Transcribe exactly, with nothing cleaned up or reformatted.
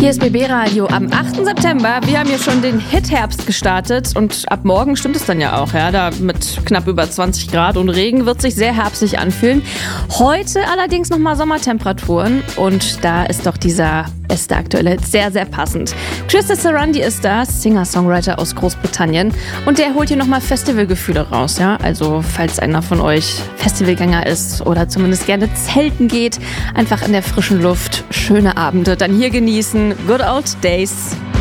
Hier ist B B Radio am achten September. Wir haben hier schon den Hit-Herbst gestartet und ab morgen stimmt es dann ja auch, ja, da mit knapp über zwanzig Grad und Regen wird sich sehr herbstlich anfühlen. Heute allerdings nochmal Sommertemperaturen und da ist doch dieser beste aktuelle Hit sehr, sehr passend. Trista Sarandie ist da, Singer-Songwriter aus Großbritannien und der holt hier nochmal Festivalgefühle raus, ja, also falls einer von euch Festivalgänger ist oder zumindest gerne zelten geht, einfach in der frischen Luft, schöne Abende dann hier genießen. Good old days.